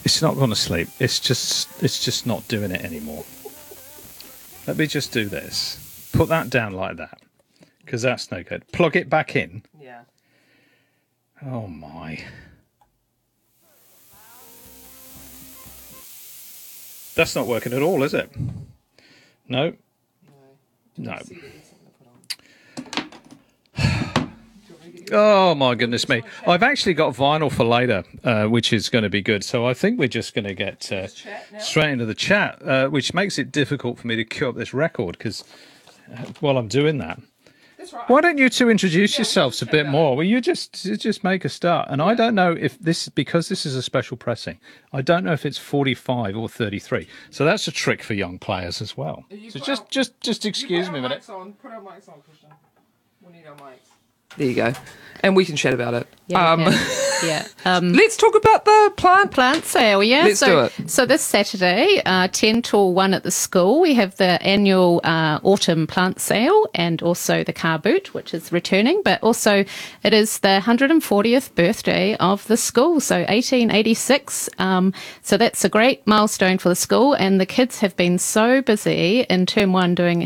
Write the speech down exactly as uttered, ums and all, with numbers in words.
It's not going to sleep. It's just, it's just not doing it anymore. Let me just do this. Put that down like that, because that's no good. Plug it back in. Yeah. Oh my. That's not working at all, is it? No. No. Oh my goodness me! I've actually got vinyl for later, uh, which is going to be good. So I think we're just going to get uh, straight into the chat, uh, which makes it difficult for me to queue up this record because uh, while I'm doing that, right. Why don't you two introduce yeah, yourselves a bit more? Will you just just make a start? And yeah. I don't know if this, because this is a special pressing, I don't know if it's forty-five or thirty-three. So that's a trick for young players as well. So just, our, just just excuse me a minute. On, put our mics on, Christian. We need our mics. There you go. And we can chat about it. Yeah, um, yeah. Um, let's talk about the plant plant sale. Yeah, let's so, do it. So this Saturday, uh, ten till one at the school, we have the annual uh, autumn plant sale, and also the car boot, which is returning. But also, it is the one hundred fortieth birthday of the school, so eighteen eighty-six. Um, so that's a great milestone for the school, and the kids have been so busy in term one doing